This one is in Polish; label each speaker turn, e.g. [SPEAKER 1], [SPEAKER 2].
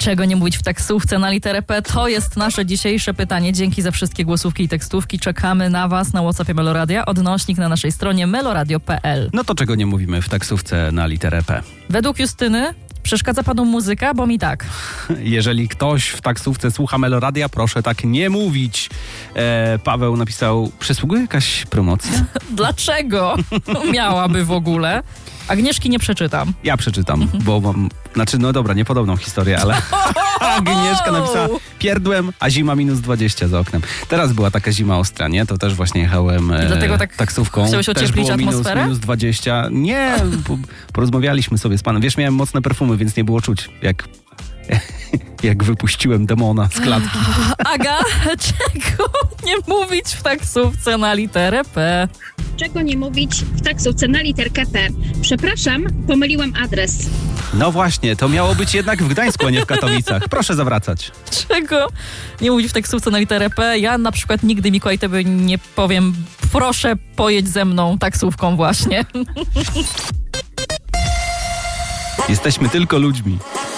[SPEAKER 1] Czego nie mówić w taksówce na literę P? To jest nasze dzisiejsze pytanie. Dzięki za wszystkie głosówki i tekstówki. Czekamy na was na WhatsAppie Meloradia. Odnośnik na naszej stronie meloradio.pl.
[SPEAKER 2] No to czego nie mówimy w taksówce na literę P?
[SPEAKER 1] Według Justyny przeszkadza panu muzyka, bo mi tak.
[SPEAKER 2] Jeżeli ktoś w taksówce słucha Meloradia, proszę tak nie mówić. Paweł napisał, przysługuje jakaś promocja?
[SPEAKER 1] Dlaczego miałaby w ogóle? Agnieszki nie przeczytam.
[SPEAKER 2] Ja przeczytam, bo mam... Znaczy, no dobra, niepodobną historię, ale Agnieszka napisała, pierdłem, a zima -20 za oknem. Teraz była taka zima ostra, nie? To też właśnie jechałem
[SPEAKER 1] dlatego tak
[SPEAKER 2] taksówką.
[SPEAKER 1] chciałeś ocieplić
[SPEAKER 2] też było
[SPEAKER 1] atmosferę?
[SPEAKER 2] -20. Nie, porozmawialiśmy sobie z panem. Wiesz, miałem mocne perfumy, więc nie było czuć, jak wypuściłem demona z klatki.
[SPEAKER 1] Aga, czego nie mówić w taksówce na literę P?
[SPEAKER 3] Czego nie mówić w taksówce na literkę P? Przepraszam, pomyliłem adres.
[SPEAKER 2] No właśnie, to miało być jednak w Gdańsku, a nie w Katowicach. Proszę zawracać.
[SPEAKER 1] Czego nie mówić w taksówce na literę P? Ja na przykład nigdy, Mikołaj, tobie nie powiem, proszę pojedź ze mną taksówką właśnie.
[SPEAKER 2] Jesteśmy tylko ludźmi.